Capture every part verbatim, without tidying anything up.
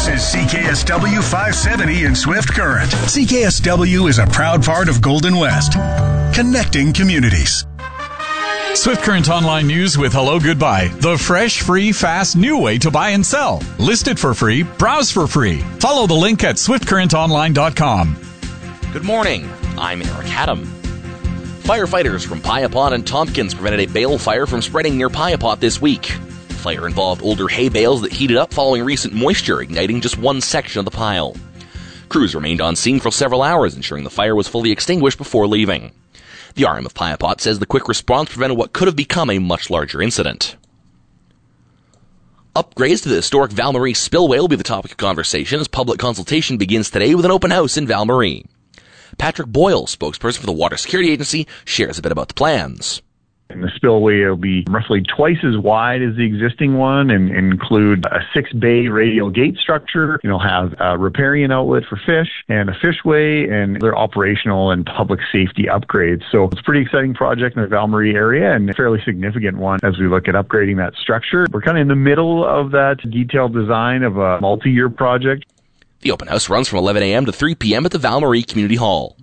This is C K S W five seventy in Swift Current. C K S W is a proud part of Golden West, connecting communities. Swift Current Online News with Hello Goodbye. The fresh, free, fast, new way to buy and sell. List it for free. Browse for free. Follow the link at swift current online dot com. Good morning. I'm Eric Haddam. Firefighters from Piapot and Tompkins prevented a bale fire from spreading near Piapot this week. The fire involved older hay bales that heated up following recent moisture, igniting just one section of the pile. Crews remained on scene for several hours, ensuring the fire was fully extinguished before leaving. The R M of Piapot says the quick response prevented what could have become a much larger incident. Upgrades to the historic Val-Marie spillway will be the topic of conversation as public consultation begins today with an open house in Val-Marie. Patrick Boyle, spokesperson for the Water Security Agency, shares a bit about the plans. And the spillway will be roughly twice as wide as the existing one and include a six-bay radial gate structure. It'll have a riparian outlet for fish and a fishway and other operational and public safety upgrades. So it's a pretty exciting project in the Val-Marie area and a fairly significant one as we look at upgrading that structure. We're kind of in the middle of that detailed design of a multi-year project. The open house runs from eleven a.m. to three p.m. at the Val-Marie Community Hall.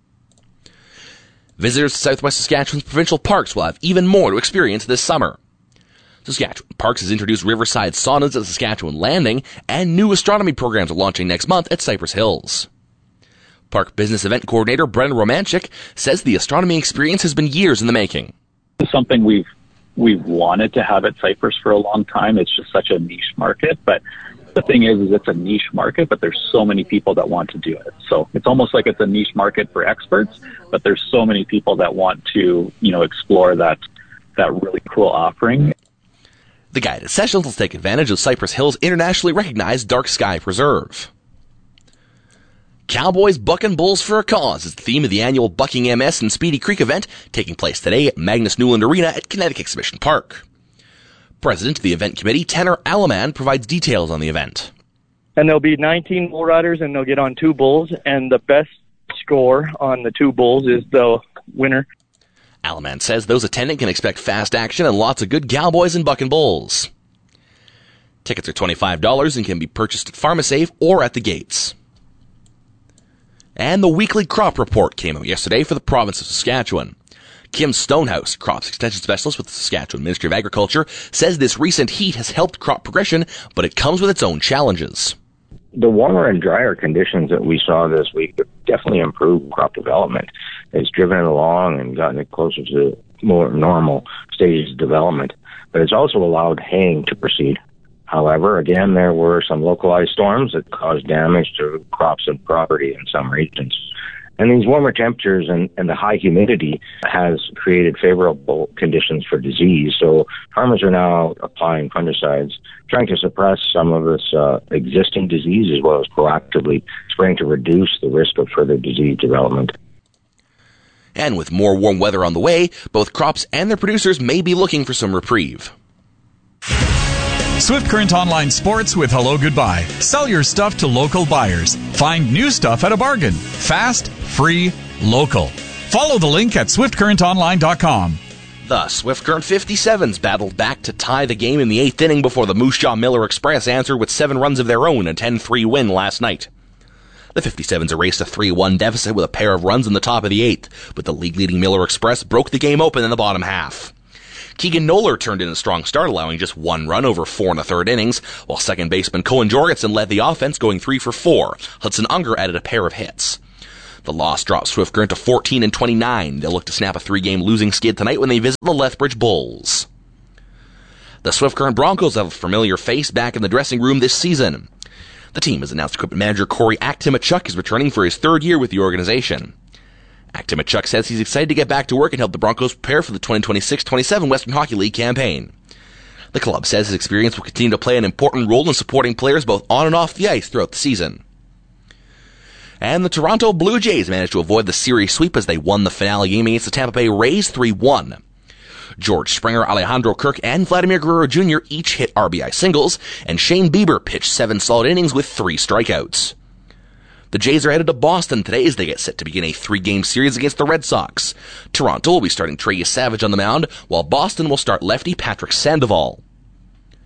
Visitors to Southwest Saskatchewan's provincial parks will have even more to experience this summer. Saskatchewan Parks has introduced riverside saunas at Saskatchewan Landing, and new astronomy programs are launching next month at Cypress Hills. Park Business Event Coordinator Brendan Romanchik says the astronomy experience has been years in the making. It's something we've we've wanted to have at Cypress for a long time. It's just such a niche market, but the thing is, is it's a niche market, but there's so many people that want to do it. So it's almost like it's a niche market for experts, but there's so many people that want to, you know, explore that that really cool offering. The guided sessions will take advantage of Cypress Hills' internationally recognized Dark Sky Preserve. Cowboys bucking bulls for a cause is the theme of the annual Bucking M S and Speedy Creek event taking place today at Magnus Newland Arena at Kinetic Exhibition Park. President of the event committee, Tanner Alaman, provides details on the event. And there'll be nineteen bull riders, and they'll get on two bulls, and the best score on the two bulls is the winner. Alaman says those attending can expect fast action and lots of good cowboys and bucking bulls. Tickets are twenty-five dollars and can be purchased at PharmaSave or at the gates. And the weekly crop report came out yesterday for the province of Saskatchewan. Kim Stonehouse, crops extension specialist with the Saskatchewan Ministry of Agriculture, says this recent heat has helped crop progression, but it comes with its own challenges. The warmer and drier conditions that we saw this week have definitely improved crop development. It's driven it along and gotten it closer to more normal stages of development, but it's also allowed haying to proceed. However, again, there were some localized storms that caused damage to crops and property in some regions. And these warmer temperatures and, and the high humidity has created favorable conditions for disease. So farmers are now applying fungicides, trying to suppress some of this uh, existing disease as well as proactively spraying to reduce the risk of further disease development. And with more warm weather on the way, both crops and their producers may be looking for some reprieve. Swift Current Online Sports with Hello Goodbye. Sell your stuff to local buyers. Find new stuff at a bargain. Fast, free, local. Follow the link at swift current online dot com. The Swift Current fifty-sevens battled back to tie the game in the eighth inning before the Moose Jaw Miller Express answered with seven runs of their own in a ten three win last night. The fifty-sevens erased a three one deficit with a pair of runs in the top of the eighth, but the league-leading Miller Express broke the game open in the bottom half. Keegan Noller turned in a strong start, allowing just one run over four and a third innings, while second baseman Cohen Jorgensen led the offense, going three for four. Hudson Unger added a pair of hits. The loss dropped Swift Current to fourteen and twenty-nine. They'll look to snap a three-game losing skid tonight when they visit the Lethbridge Bulls. The Swift Current Broncos have a familiar face back in the dressing room this season. The team has announced equipment manager Corey Aktimachuk is returning for his third year with the organization. Aktimachuk says he's excited to get back to work and help the Broncos prepare for the twenty twenty-six twenty-seven Western Hockey League campaign. The club says his experience will continue to play an important role in supporting players both on and off the ice throughout the season. And the Toronto Blue Jays managed to avoid the series sweep as they won the finale game against the Tampa Bay Rays three one. George Springer, Alejandro Kirk, and Vladimir Guerrero Junior each hit R B I singles, and Shane Bieber pitched seven solid innings with three strikeouts. The Jays are headed to Boston today as they get set to begin a three-game series against the Red Sox. Toronto will be starting Trey Savage on the mound, while Boston will start lefty Patrick Sandoval.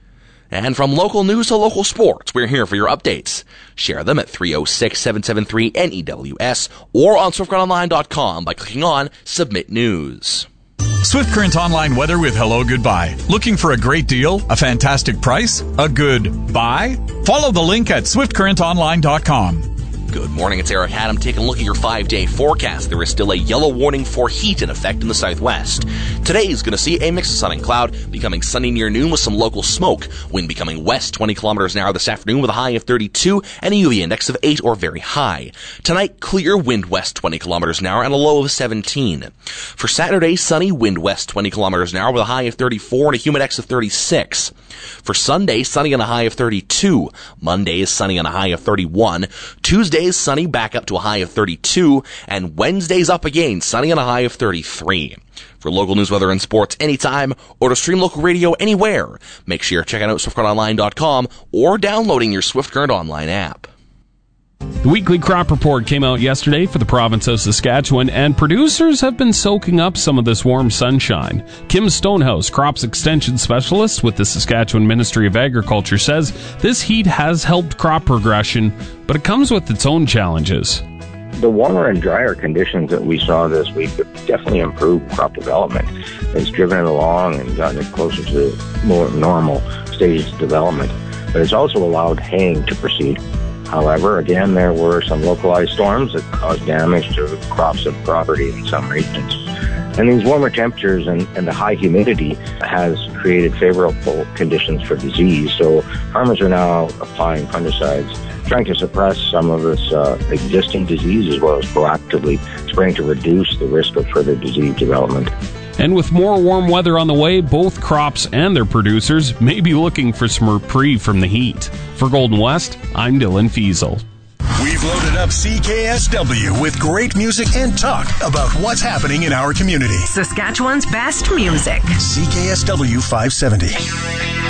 And from local news to local sports, we're here for your updates. Share them at three oh six, seven seven three, N E W S or on swift current online dot com by clicking on Submit News. Swift Current Online weather with Hello Goodbye. Looking for a great deal? A fantastic price? A good buy? Follow the link at swift current online dot com. Good morning, it's Eric Haddam taking a look at your five-day forecast. There is still a yellow warning for heat in effect in the southwest. Today is going to see a mix of sun and cloud, becoming sunny near noon with some local smoke. Wind becoming west twenty kilometers an hour this afternoon with a high of thirty-two and a U V index of eight or very high. Tonight, clear, wind west twenty kilometers an hour and a low of seventeen. For Saturday, sunny, wind west twenty kilometers an hour with a high of thirty-four and a humid index of thirty-six. For Sunday, sunny and a high of thirty-two. Monday is sunny and a high of thirty-one. Tuesday is sunny, back up to a high of thirty-two. And Wednesday's up again, sunny and a high of thirty-three. For local news, weather, and sports anytime, or to stream local radio anywhere, make sure you're checking out swift current online dot com or downloading your Swift Current Online app. The weekly crop report came out yesterday for the province of Saskatchewan, and producers have been soaking up some of this warm sunshine. Kim Stonehouse, crops extension specialist with the Saskatchewan Ministry of Agriculture, says this heat has helped crop progression, but it comes with its own challenges. The warmer and drier conditions that we saw this week have definitely improved crop development. It's driven it along and gotten it closer to more normal stages of development, but it's also allowed haying to proceed. However, again, there were some localized storms that caused damage to crops and property in some regions. And these warmer temperatures and, and the high humidity has created favorable conditions for disease. So farmers are now applying fungicides, trying to suppress some of this uh, existing disease as well as proactively spraying to reduce the risk of further disease development. And with more warm weather on the way, both crops and their producers may be looking for some reprieve from the heat. For Golden West, I'm Dylan Fiesel. We've loaded up C K S W with great music and talk about what's happening in our community. Saskatchewan's best music. C K S W five seventy.